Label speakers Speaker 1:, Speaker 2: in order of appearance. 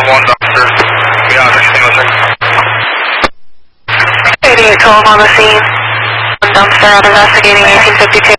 Speaker 1: one dumpster. Beyond anything else.
Speaker 2: 8812 on the scene. One dumpster out investigating 1852.